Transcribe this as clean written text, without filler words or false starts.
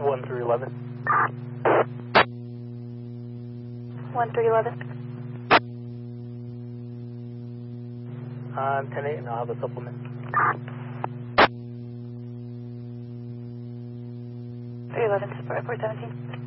1 through 11. 1 through 11. 10-8, and I'll have a supplement. 311, support report 17.